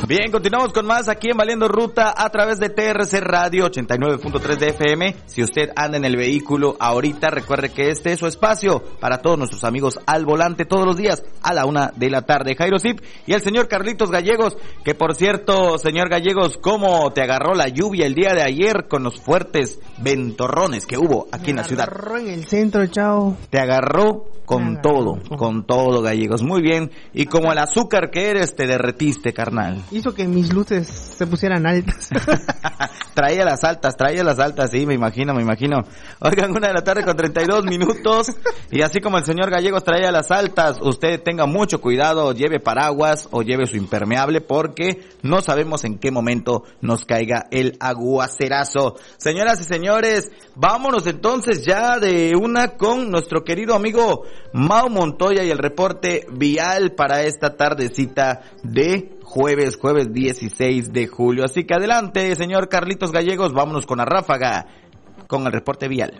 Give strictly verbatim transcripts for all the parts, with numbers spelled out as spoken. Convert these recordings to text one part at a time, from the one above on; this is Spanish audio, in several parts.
Bien, continuamos con más aquí en Valiendo Ruta a través de T R C Radio ochenta y nueve punto tres de F M. Si usted anda en el vehículo ahorita, recuerde que este es su espacio para todos nuestros amigos al volante todos los días a la una de la tarde. Jairo Zip y el señor Carlitos Gallegos, que por cierto, señor Gallegos, ¿cómo te agarró la lluvia el día de ayer con los fuertes ventorrones que hubo aquí Me en la ciudad? Me agarró en el centro, chao. Te agarró con todo, con todo, Gallegos. Muy bien. Y como el azúcar que eres, te derretiste, carnal. Hizo que mis luces se pusieran altas. Traía las altas, traía las altas, sí, me imagino, me imagino. Oigan, una de la tarde con treinta y dos minutos. Y así como el señor Gallegos traía las altas, usted tenga mucho cuidado, lleve paraguas o lleve su impermeable, porque no sabemos en qué momento nos caiga el aguacerazo. Señoras y señores, vámonos entonces ya de una con nuestro querido amigo Mau Montoya y el reporte vial para esta tardecita de jueves, jueves dieciséis de julio. Así que adelante, señor Carlitos Gallegos, vámonos con la ráfaga, con el reporte vial.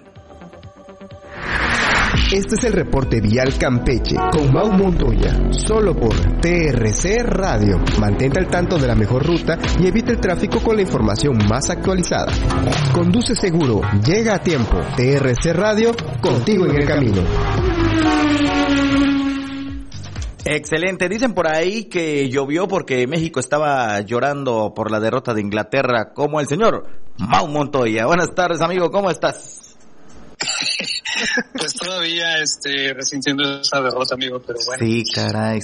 Este es el reporte vial Campeche con Mau Montoya, solo por T R C Radio. Mantente al tanto de la mejor ruta y evita el tráfico con la información más actualizada. Conduce seguro, llega a tiempo. T R C Radio, contigo en el camino. Excelente, dicen por ahí que llovió porque México estaba llorando por la derrota de Inglaterra, como el señor Mau Montoya. Buenas tardes, amigo, ¿cómo estás? Pues todavía este resintiendo esa derrota, amigo, pero bueno. Sí, caray.